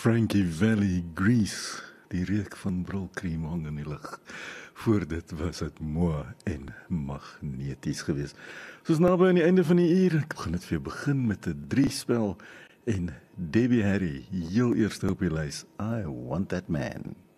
Frankie Valli, Grease, die reuk van brulkriem hang in die lug. Voor dit was dit mooi en magneties geweest. Soos naby aan die einde van die uur, ek gaan dit vir jou begin met 'n 3-spel en Debbie Harry, heel eerste op die lys, I Want That Man.